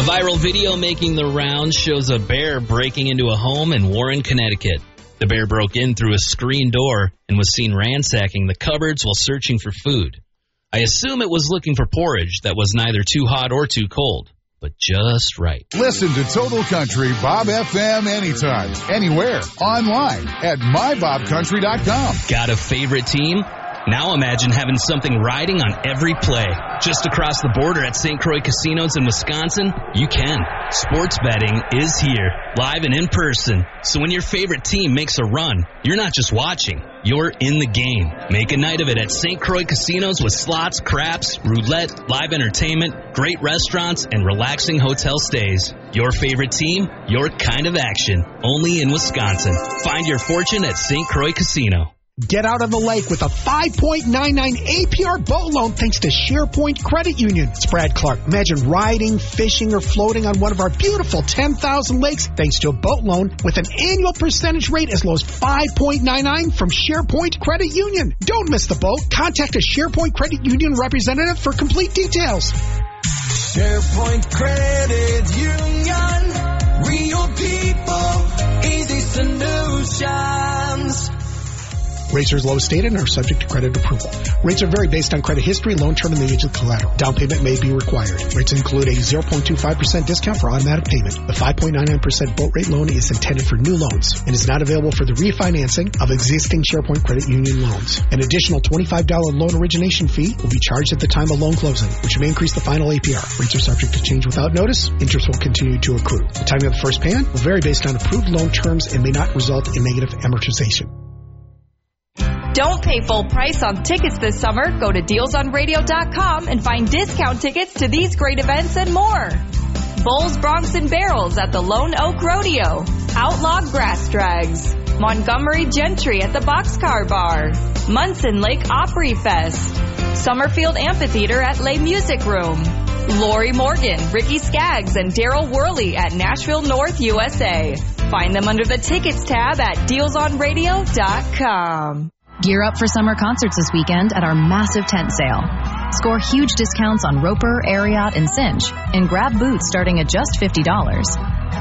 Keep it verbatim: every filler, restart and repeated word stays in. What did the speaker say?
A viral video making the rounds shows a bear breaking into a home in Warren, Connecticut. The bear broke in through a screen door and was seen ransacking the cupboards while searching for food. I assume it was looking for porridge that was neither too hot or too cold, but just right. Listen to Total Country Bob F M anytime, anywhere, online at my bob country dot com. Got a favorite team? Now imagine having something riding on every play. Just across the border at Saint Croix Casinos in Wisconsin, you can. Sports betting is here, live and in person. So when your favorite team makes a run, you're not just watching, you're in the game. Make a night of it at Saint Croix Casinos with slots, craps, roulette, live entertainment, great restaurants, and relaxing hotel stays. Your favorite team, your kind of action. Only in Wisconsin. Find your fortune at Saint Croix Casino. Get out on the lake with a five point nine nine A P R boat loan thanks to SharePoint Credit Union. It's Brad Clark. Imagine riding, fishing, or floating on one of our beautiful ten thousand lakes thanks to a boat loan with an annual percentage rate as low as five point nine nine from SharePoint Credit Union. Don't miss the boat. Contact a SharePoint Credit Union representative for complete details. SharePoint Credit Union. Real people. Easy solutions. Rates are as low as stated and are subject to credit approval. Rates are vary based on credit history, loan term, and the age of the collateral. Down payment may be required. Rates include a zero point two five percent discount for automatic payment. The five point nine nine percent boat rate loan is intended for new loans and is not available for the refinancing of existing SharePoint Credit Union loans. An additional twenty-five dollars loan origination fee will be charged at the time of loan closing, which may increase the final A P R. Rates are subject to change without notice. Interest will continue to accrue. The timing of the first payment will vary based on approved loan terms and may not result in negative amortization. Don't pay full price on tickets this summer. Go to deals on radio dot com and find discount tickets to these great events and more. Bulls, Bronx, and Barrels at the Lone Oak Rodeo. Outlaw Grass Drags. Montgomery Gentry at the Boxcar Bar. Munson Lake Opry Fest. Summerfield Amphitheater at Les Music Room. Lori Morgan, Ricky Skaggs, and Daryl Worley at Nashville North, U S A. Find them under the Tickets tab at deals on radio dot com. Gear up for summer concerts this weekend at our massive tent sale. Score huge discounts on Roper, Ariat, and Cinch, and grab booths starting at just fifty dollars.